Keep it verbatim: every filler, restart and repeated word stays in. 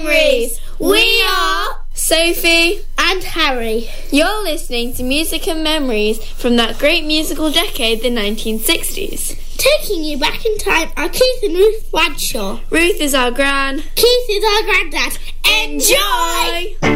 Memories. We are Sophie and Harry. You're listening to Music and Memories from that great musical decade, the nineteen sixties. Taking you back in time are Keith and Ruth Bradshaw. Ruth is our gran. Keith is our granddad. Enjoy!